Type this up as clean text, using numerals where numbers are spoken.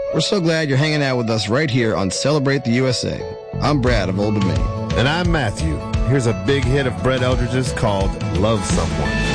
We're so glad you're hanging out with us right here on Celebrate the USA. I'm Brad of Old Domain. And I'm Matthew. Here's a big hit of Brett Eldridge's called Love Someone.